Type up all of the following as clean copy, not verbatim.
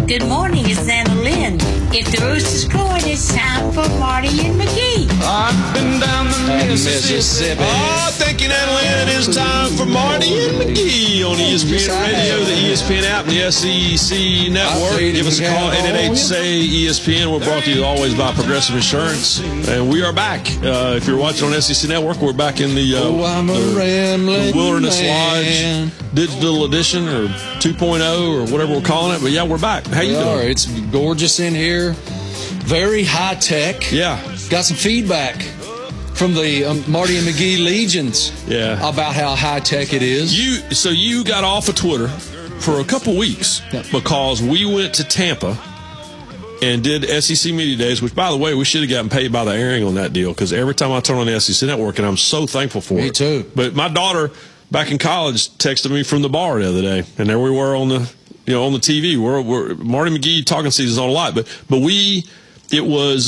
Good morning, it's Anna Lynn. If the rooster's crowing, it's time for Marty and McGee. I've been down the Mississippi. Oh, thank you, Anna Lynn. It is time for Marty and McGee on ESPN Radio, the ESPN app, the SEC Network. Give us a call, 888-SAY-ESPN. We're brought to you always by Progressive Insurance. And we are back. If you're watching on SEC Network, we're back in the Wilderness Lodge Digital Edition or 2.0 or whatever we're calling it. But yeah, we're back. How you doing? It's gorgeous in here. Very high tech. Yeah. Got some feedback from the Marty and McGee legions about how high tech it is. You got off of Twitter for a couple weeks because we went to Tampa and did SEC Media Days, which, by the way, we should have gotten paid by the airing on that deal because every time I turn on the SEC Network, and I'm so thankful for it. Me too. But my daughter back in college texted me from the bar the other day, and there we were on the TV. We're Marty McGee talking season's on a lot, but it was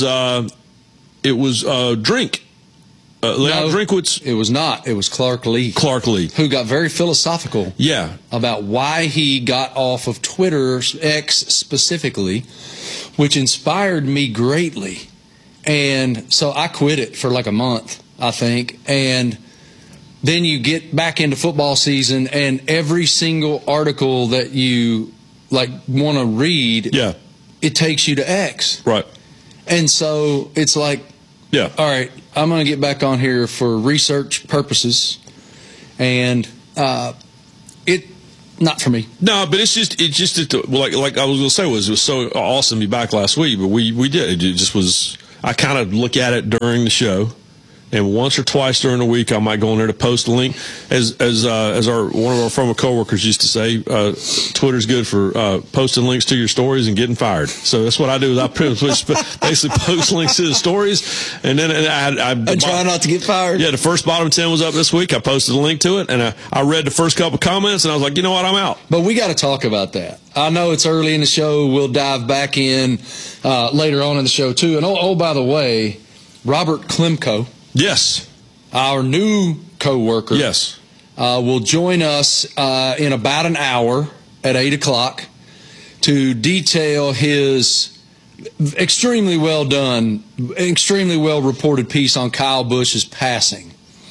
Drink. Leon Drinkwitz. It was not. It was Clark Lee. Clark Lee. Who got very philosophical about why he got off of Twitter, X specifically, which inspired me greatly. And so I quit it for like a month, I think. And then you get back into football season, and every single article that you want to read, it takes you to X. Right. And so it's like, all right, I'm going to get back on here for research purposes, and it not for me. No, but it's just like I was going to say, it was so awesome to be back last week, but we did. It just was. I kind of look at it during the show, and once or twice during the week, I might go in there to post a link. As one of our former coworkers used to say, Twitter's good for posting links to your stories and getting fired. So that's what I do. I basically post links to the stories, and then I try not to get fired. Yeah, the first bottom 10 was up this week. I posted a link to it, and I read the first couple comments, and I was like, you know what, I'm out. But we got to talk about that. I know it's early in the show. We'll dive back in later on in the show too. And by the way, Robert Klemko. Yes. Our new co-worker. Yes. Will join us in about an hour at 8 o'clock to detail his extremely well done, extremely well reported piece on Kyle Busch's passing.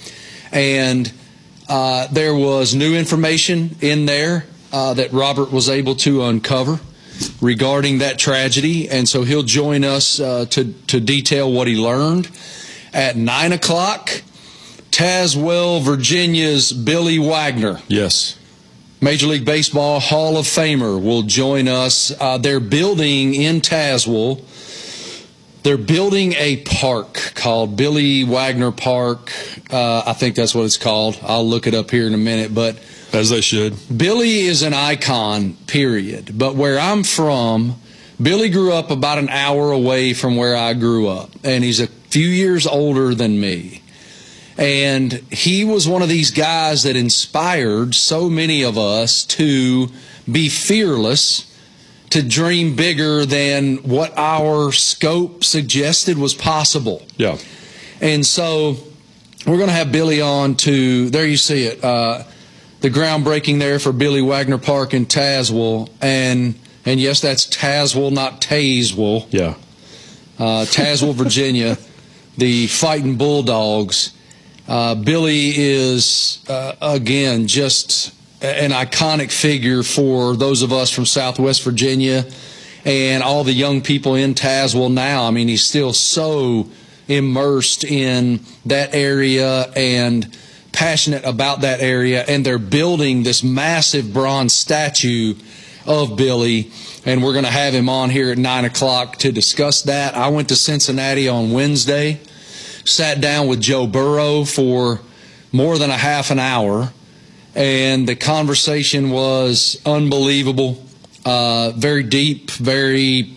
And there was new information in there that Robert was able to uncover regarding that tragedy. And so he'll join us to detail what he learned. At 9 o'clock, Tazewell, Virginia's Billy Wagner. Yes. Major League Baseball Hall of Famer will join us. They're building in Tazewell. They're building a park called Billy Wagner Park. I think that's what it's called. I'll look it up here in a minute. But as they should. Billy is an icon, period. But where I'm from, Billy grew up about an hour away from where I grew up. And he's a few years older than me. And he was one of these guys that inspired so many of us to be fearless, to dream bigger than what our scope suggested was possible. Yeah. And so we're going to have Billy on to, there you see it, the groundbreaking there for Billy Wagner Park in Tazewell. And yes, that's Tazewell, not Tazewell. Yeah. Tazewell, Virginia. The Fighting Bulldogs. Billy is, again, just an iconic figure for those of us from Southwest Virginia and all the young people in Tazewell now. I mean, he's still so immersed in that area and passionate about that area. And they're building this massive bronze statue of Billy. And we're going to have him on here at 9 o'clock to discuss that. I went to Cincinnati on Wednesday, sat down with Joe Burrow for more than a half an hour, and the conversation was unbelievable, very deep, very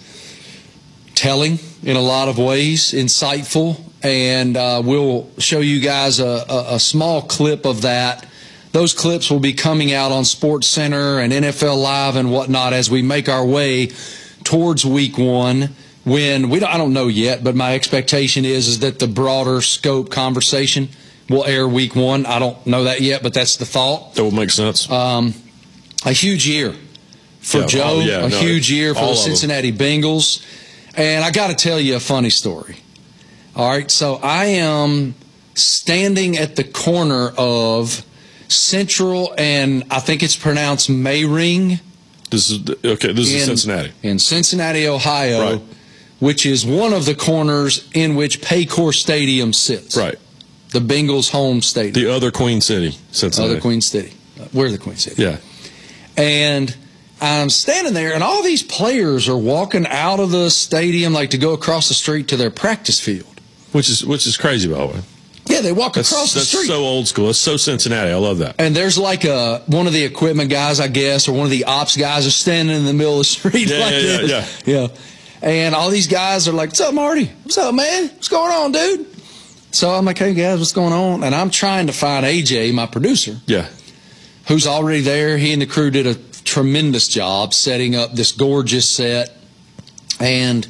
telling in a lot of ways, insightful, and we'll show you guys a small clip of that. Those clips will be coming out on SportsCenter and NFL Live and whatnot as we make our way towards Week 1. When I don't know yet, but my expectation is that the broader scope conversation will air Week 1. I don't know that yet, but that's the thought. That would make sense. A huge year for Joe. Huge year for the all of them. Cincinnati Bengals. And I got to tell you a funny story. All right, so I am standing at the corner of Central and I think it's pronounced Mayring. This is Cincinnati. In Cincinnati, Ohio, Right. which is one of the corners in which Paycor Stadium sits. Right. The Bengals' home stadium. The other Queen City, Cincinnati. Other Queen City. We're the Queen City. Yeah. And I'm standing there, and all these players are walking out of the stadium like to go across the street to their practice field. Which is crazy, by the way. Yeah, they walk across the street. That's so old school. It's so Cincinnati. I love that. And there's like one of the equipment guys, I guess, or one of the ops guys are standing in the middle of the street Yeah, like yeah, this. Yeah. And all these guys are like, "What's up, Marty? What's up, man? What's going on, dude?" So I'm like, "Hey, guys, what's going on?" And I'm trying to find AJ, my producer, Yeah. who's already there. He and the crew did a tremendous job setting up this gorgeous set. And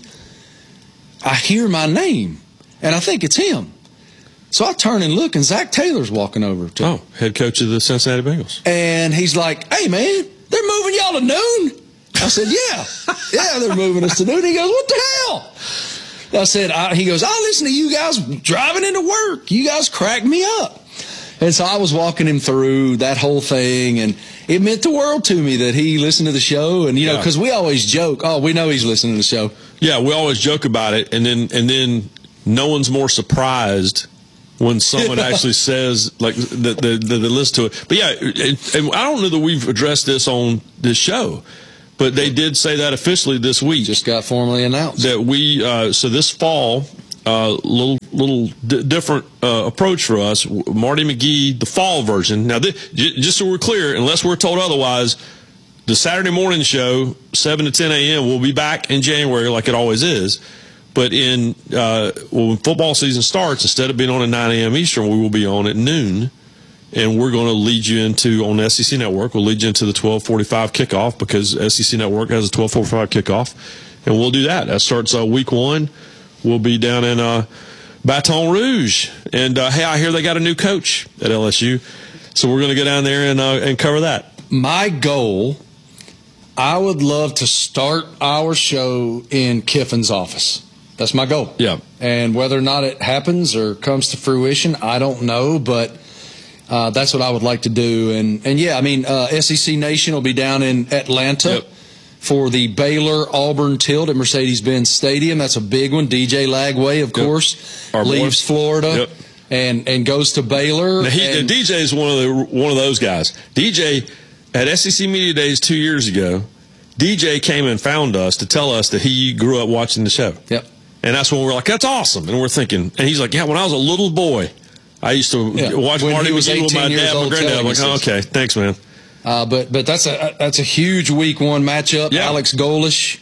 I hear my name, and I think it's him. So I turn and look, and Zach Taylor's walking over to him. Head coach of the Cincinnati Bengals. And he's like, "Hey, man, they're moving y'all to noon?" I said, "Yeah. Yeah, they're moving us to noon." He goes, "What the hell?" I said, he goes, "I listen to you guys driving into work. You guys crack me up." And so I was walking him through that whole thing, and it meant the world to me that he listened to the show. And, because we always joke, "Oh, we know he's listening to the show." Yeah, we always joke about it, and then no one's more surprised when someone actually says, like, that they listen to it. But yeah, and I don't know that we've addressed this on this show, but they did say that officially this week. Just got formally announced. That we, so this fall, little different approach for us. Marty McGee, the fall version. Now, just so we're clear, unless we're told otherwise, the Saturday morning show, 7 to 10 a.m., will be back in January like it always is. But when football season starts, instead of being on at 9 a.m. Eastern, we will be on at noon. And we're going to lead you on the SEC Network. We'll lead you into the 12:45 kickoff because SEC Network has a 12:45 kickoff. And we'll do that. That starts week 1. We'll be down in Baton Rouge. And, hey, I hear they got a new coach at LSU. So we're going to go down there and cover that. My goal, I would love to start our show in Kiffin's office. That's my goal. Yeah. And whether or not it happens or comes to fruition, I don't know, but that's what I would like to do. And yeah, I mean, SEC Nation will be down in Atlanta for the Baylor-Auburn tilt at Mercedes-Benz Stadium. That's a big one. DJ Lagway, of course, leaves Florida and goes to Baylor. Now DJ is one of those guys. DJ, at SEC Media Days 2 years ago, DJ came and found us to tell us that he grew up watching the show. Yep. And that's when we're like, that's awesome. And we're thinking, and he's like, yeah, when I was a little boy, I used to watch Marty McGee with my dad and my granddad. I'm like, oh, okay, thanks, man. But that's a huge week 1 matchup. Yeah. Alex Golish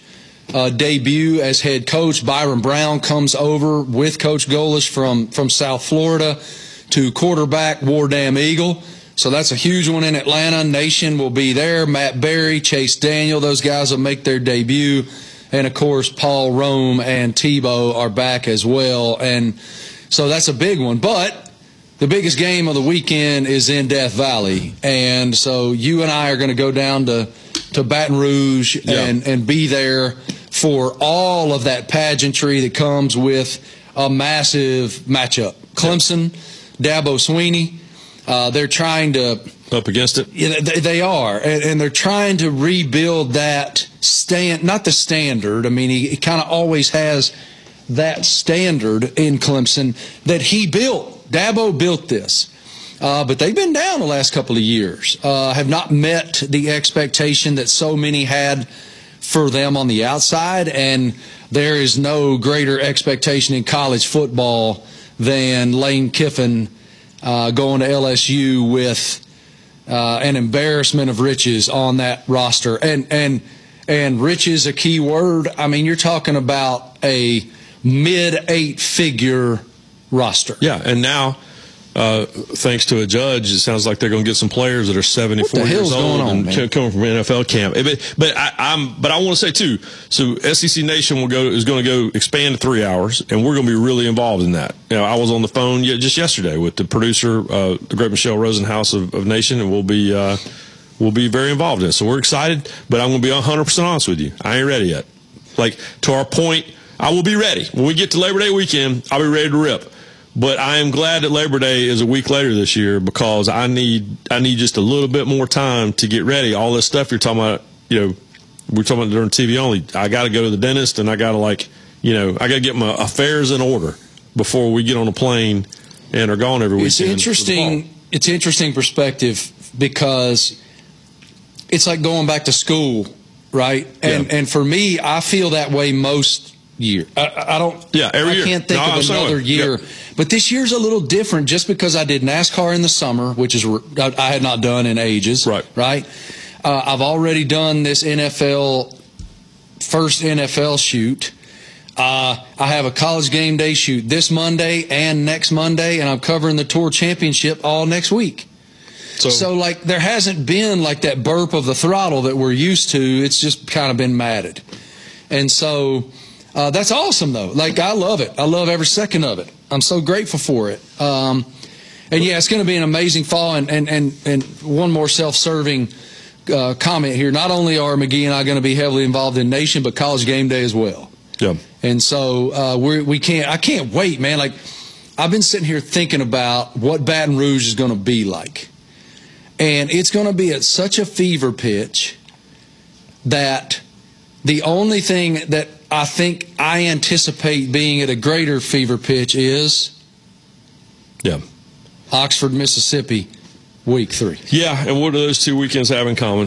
debut as head coach. Byron Brown comes over with Coach Golish from South Florida to quarterback War Damn Eagle. So that's a huge one in Atlanta. Nation will be there. Matt Berry, Chase Daniel, those guys will make their debut. And, of course, Paul Rome and Tebow are back as well. And so that's a big one. But the biggest game of the weekend is in Death Valley. And so you and I are going to go down to Baton Rouge and be there for all of that pageantry that comes with a massive matchup. Clemson, Dabo Swinney. They're trying to up against it. Yeah, they are, and they're trying to rebuild that not the standard. I mean, he kind of always has that standard in Clemson that he built. Dabo built this, but they've been down the last couple of years. Have not met the expectation that so many had for them on the outside, and there is no greater expectation in college football than Lane Kiffin going to LSU with an embarrassment of riches on that roster. And riches, a key word. I mean, you're talking about a mid-8-figure roster. Yeah, and now, thanks to a judge, it sounds like they're going to get some players that are 74 years old and coming from NFL camp. But I want to say too. So SEC Nation is going to go expand to 3 hours, and we're going to be really involved in that. I was on the phone just yesterday with the producer, the great Michelle Rosenhaus of Nation, and we'll will be very involved in it. So we're excited, but I'm going to be 100% honest with you. I ain't ready yet. Like, to our point, I will be ready. When we get to Labor Day weekend, I'll be ready to rip. But I am glad that Labor Day is a week later this year, because I need just a little bit more time to get ready. All this stuff you're talking about, we're talking about during TV only. I got to go to the dentist, and I got to I got to get my affairs in order before we get on a plane and are gone every weekend. It's interesting perspective, because it's like going back to school, right? And for me, I feel that way most year. I don't. Yeah, every year. I can't think of another year. Yep. But this year's a little different, just because I did NASCAR in the summer, which is I had not done in ages. Right. I've already done this first NFL shoot. I have a college game day shoot this Monday and next Monday, and I'm covering the Tour Championship all next week. So there hasn't been that burp of the throttle that we're used to. It's just kind of been matted. And so that's awesome, though. I love it. I love every second of it. I'm so grateful for it. And yeah, it's going to be an amazing fall. And one more self-serving comment here. Not only are McGee and I going to be heavily involved in Nation, but College Game Day as well. Yeah. And so I can't wait, man. I've been sitting here thinking about what Baton Rouge is going to be like. And it's going to be at such a fever pitch that the only thing that I think I anticipate being at a greater fever pitch is Oxford, Mississippi, week 3. Yeah, and what do those 2 weekends have in common?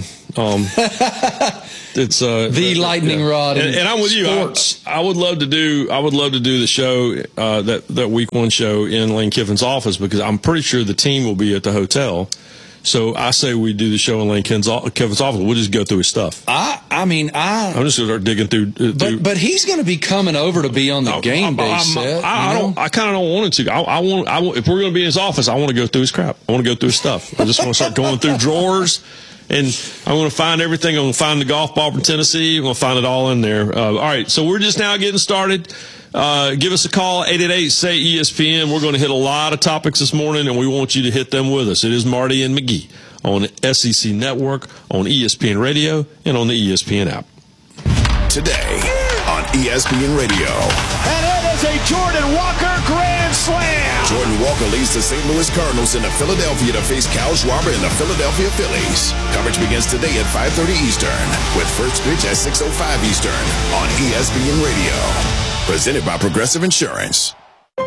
It's the lightning rod and I'm with sports. you. I would love to do the show that week 1 show in Lane Kiffin's office, because I'm pretty sure the team will be at the hotel. So I say we do the show in Lane Kiffin's office. We'll just go through his stuff. I'm just going to start digging through. But he's going to be coming over to be on the game day set. I kind of don't want him to. I want if we're going to be in his office, I want to go through his crap. I want to go through his stuff. I just want to start going through drawers. And I'm going to find everything. I'm going to find the golf ball from Tennessee. I'm going to find it all in there. All right, so we're just now getting started. Give us a call, 888-SAY-ESPN. We're going to hit a lot of topics this morning, and we want you to hit them with us. It is Marty and McGee on SEC Network, on ESPN Radio, and on the ESPN app. Today on ESPN Radio. And it is a Jordan Walker grand slam. Jordan Walker leads the St. Louis Cardinals into Philadelphia to face Kyle Schwarber and the Philadelphia Phillies. Coverage begins today at 5:30 Eastern, with first pitch at 6:05 Eastern on ESPN Radio. Presented by Progressive Insurance.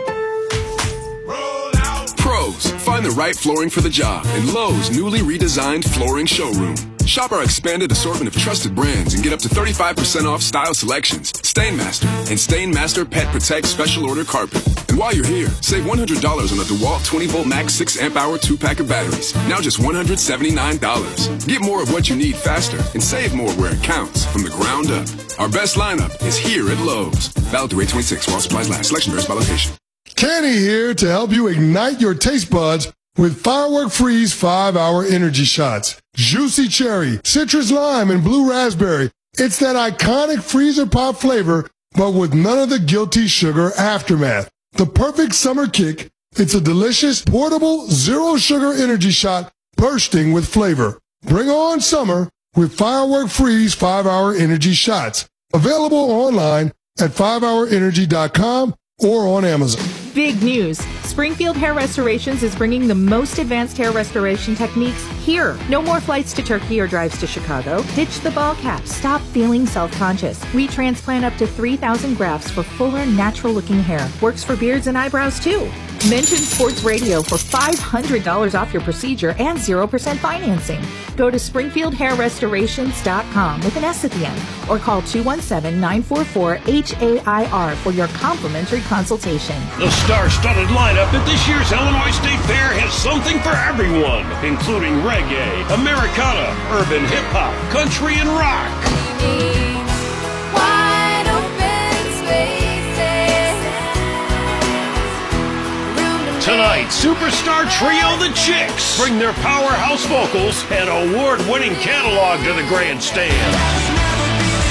Pros, find the right flooring for the job in Lowe's newly redesigned flooring showroom. Shop our expanded assortment of trusted brands and get up to 35% off style selections, Stainmaster, and Stainmaster Pet Protect Special Order Carpet. And while you're here, save $100 on a DeWalt 20-volt max 6-amp-hour 2-pack of batteries. Now just $179. Get more of what you need faster and save more where it counts from the ground up. Our best lineup is here at Lowe's. Valid through 8/26 while supplies last. Selection varies by location. Kenny here to help you ignite your taste buds with Firework Freeze 5-Hour Energy Shots. Juicy cherry, citrus lime, and blue raspberry. It's that iconic freezer pop flavor, but with none of the guilty sugar aftermath. The perfect summer kick. It's a delicious, portable, zero-sugar energy shot bursting with flavor. Bring on summer with Firework Freeze 5-Hour Energy Shots. Available online at 5hourenergy.com or on Amazon. Big news. Springfield Hair Restorations is bringing the most advanced hair restoration techniques here. No more flights to Turkey or drives to Chicago. Ditch the ball cap. Stop feeling self-conscious. We transplant up to 3,000 grafts for fuller, natural-looking hair. Works for beards and eyebrows, too. Mention Sports Radio for $500 off your procedure and 0% financing. Go to SpringfieldHairRestorations.com with an S at the end, or call 217-944-HAIR for your complimentary consultation. The star-studded lineup at this year's Illinois State Fair has something for everyone, including reggae, Americana, urban hip-hop, country, and rock. Tonight, superstar trio The Chicks bring their powerhouse vocals and award-winning catalog to the grandstand.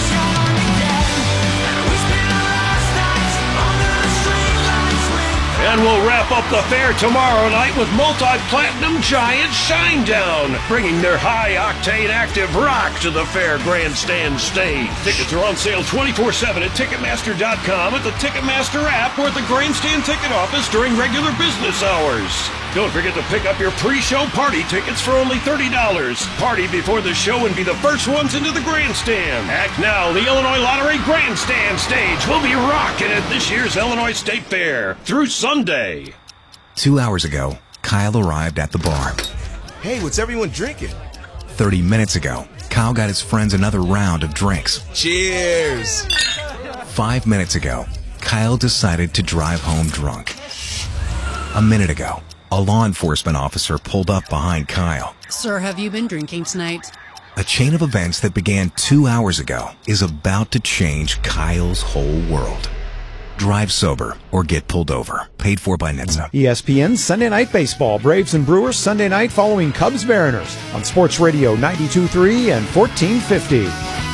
And And we'll wrap up the fair tomorrow night with multi-platinum Giant Shinedown, bringing their high-octane active rock to the fair grandstand stage. Tickets are on sale 24/7 at Ticketmaster.com, at the Ticketmaster app, or at the grandstand ticket office during regular business hours. Don't forget to pick up your pre-show party tickets for only $30. Party before the show and be the first ones into the grandstand. Act now, the Illinois Lottery grandstand stage will be rocking at this year's Illinois State Fair through Sunday. 2 hours ago, Kyle arrived at the bar. Hey, what's everyone drinking? 30 minutes ago, Kyle got his friends another round of drinks. Cheers! 5 minutes ago, Kyle decided to drive home drunk. A minute ago, a law enforcement officer pulled up behind Kyle. Sir, have you been drinking tonight? A chain of events that began 2 hours ago is about to change Kyle's whole world. Drive sober or get pulled over. Paid for by NHTSA. ESPN Sunday Night Baseball. Braves and Brewers Sunday night following Cubs Mariners on Sports Radio 92.3 and 1450.